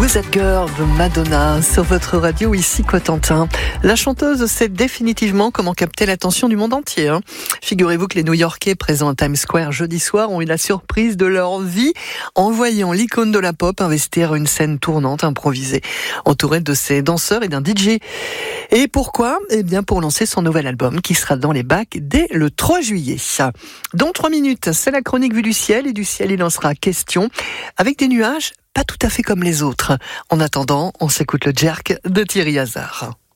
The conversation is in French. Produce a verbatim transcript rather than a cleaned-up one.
That Girl de Madonna sur votre radio ici Cotentin. La chanteuse sait définitivement comment capter l'attention du monde entier. Hein. Figurez-vous que les New-Yorkais présents à Times Square jeudi soir ont eu la surprise de leur vie en voyant l'icône de la pop investir une scène tournante improvisée, entourée de ses danseurs et d'un D J. Et pourquoi ? Eh bien pour lancer son nouvel album qui sera dans les bacs dès le trois juillet. Dans trois minutes, c'est la chronique vue du ciel et du ciel il en sera question avec des nuages pas tout à fait comme les autres. En attendant, on s'écoute le jerk de Thierry Hazard.